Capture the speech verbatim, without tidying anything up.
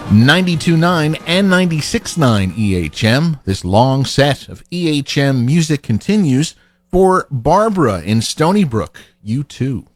ninety-two point nine and ninety-six point nine E H M. This long set of E H M music continues for Barbara in Stony Brook, U two.